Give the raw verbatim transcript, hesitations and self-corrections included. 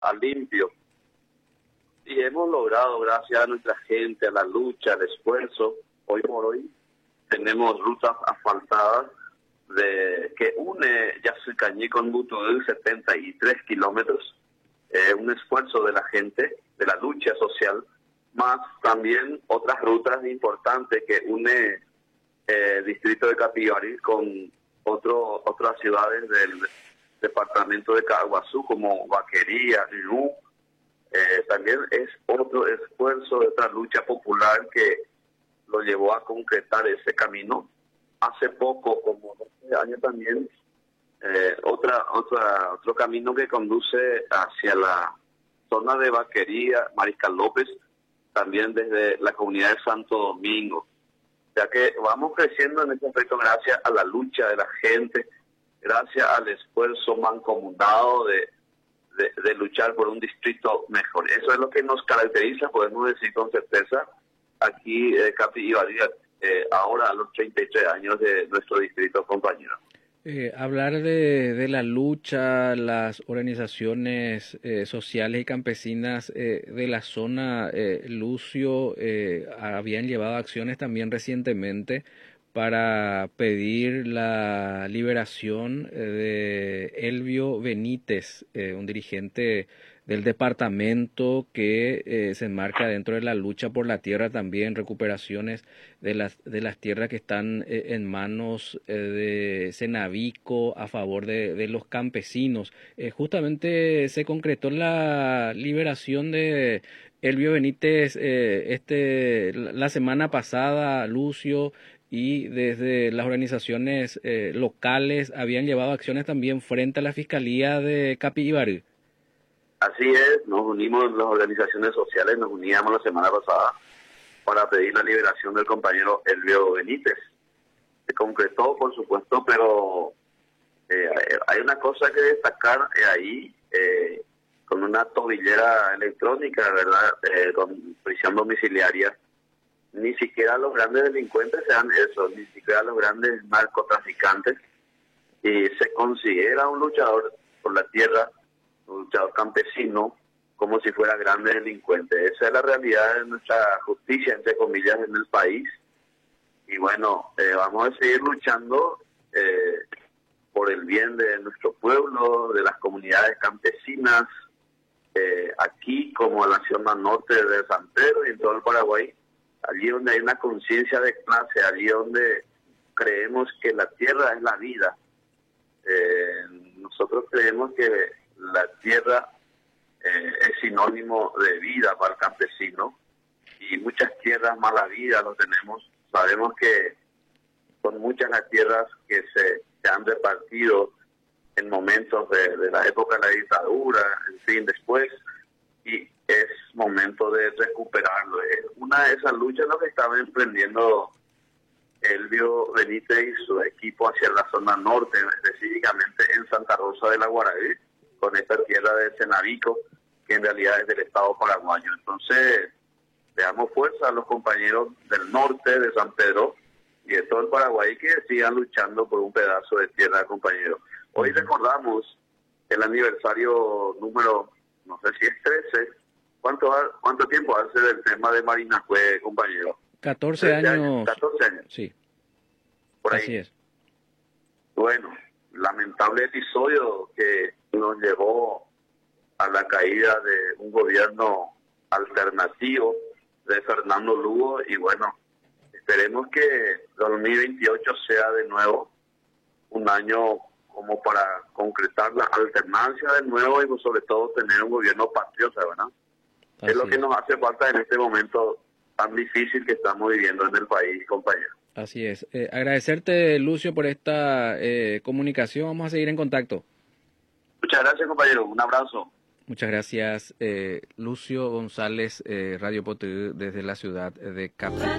a limpio. Y hemos logrado, gracias a nuestra gente, a la lucha, al esfuerzo, hoy por hoy tenemos rutas asfaltadas de que une Yacycañí con Butudel, setenta y tres kilómetros. Eh, un esfuerzo de la gente, de la lucha social, más también otras rutas importantes que une eh, distrito de Capivari con otro, otras ciudades del departamento de Caguazú, como Vaquería, Lú. Eh, también es otro esfuerzo de otra lucha popular que lo llevó a concretar ese camino. Hace poco, como doce años también, eh, otra, otra, otro camino que conduce hacia la zona de Vaquería, Mariscal López, también desde la comunidad de Santo Domingo. Ya que vamos creciendo en este aspecto gracias a la lucha de la gente, gracias al esfuerzo mancomunado de, de, de luchar por un distrito mejor. Eso es lo que nos caracteriza, podemos decir con certeza, aquí eh, Capivari, eh, ahora a los treinta y tres años de nuestro distrito, compañero. Eh, hablar de, de la lucha, las organizaciones eh, sociales y campesinas eh, de la zona, eh, Lucio, eh, habían llevado acciones también recientemente para pedir la liberación eh, de Elvio Benítez, eh, un dirigente del departamento que eh, se enmarca dentro de la lucha por la tierra, también recuperaciones de las de las tierras que están eh, en manos eh, de Cenavico a favor de, de los campesinos. Eh, justamente se concretó la liberación de Elvio Benítez eh, este la semana pasada, Lucio, y desde las organizaciones eh, locales habían llevado acciones también frente a la Fiscalía de Capivari. Así es, nos unimos, las organizaciones sociales, nos uníamos la semana pasada para pedir la liberación del compañero Elvio Benítez. Se concretó, por supuesto, pero eh, hay una cosa que destacar eh, ahí, eh, con una tobillera electrónica, ¿verdad?, eh, con prisión domiciliaria. Ni siquiera los grandes delincuentes se dan eso, ni siquiera los grandes narcotraficantes. Y se considera un luchador por la tierra, un luchador campesino, como si fuera grande delincuente. Esa es la realidad de nuestra justicia, entre comillas, en el país. Y bueno, eh, vamos a seguir luchando eh, por el bien de nuestro pueblo, de las comunidades campesinas, eh, aquí como en la zona norte de San Pedro y en todo el Paraguay, allí donde hay una conciencia de clase, allí donde creemos que la tierra es la vida. Eh, nosotros creemos que la tierra eh, es sinónimo de vida para el campesino, y muchas tierras mala vida lo tenemos. Sabemos que son muchas las tierras que se, se han repartido en momentos de, de la época de la dictadura, en fin, después, y es momento de recuperarlo. Es una de esas luchas lo que estaba emprendiendo Elvio Benítez y su equipo hacia la zona norte, específicamente en Santa Rosa de la Guaraví, con esta tierra de Cenavico, que en realidad es del Estado paraguayo. Entonces, le damos fuerza a los compañeros del norte de San Pedro y de todo el Paraguay que sigan luchando por un pedazo de tierra, compañeros. Hoy recordamos el aniversario número, no sé si es trece, ¿cuánto, cuánto tiempo hace del tema de Marinacue, compañero? catorce años. años. catorce años. Sí. Por ahí. Así es. Bueno, lamentable episodio que nos llevó a la caída de un gobierno alternativo de Fernando Lugo, y bueno, esperemos que dos mil veintiocho sea de nuevo un año como para concretar la alternancia de nuevo y sobre todo tener un gobierno patriota, ¿verdad? Así es lo que nos hace falta en este momento tan difícil que estamos viviendo en el país, compañero. Así es. Eh, agradecerte, Lucio, por esta eh, comunicación. Vamos a seguir en contacto. Muchas gracias, compañero. Un abrazo. Muchas gracias, eh, Lucio González, eh, Radio Potudú, desde la ciudad de Capivari.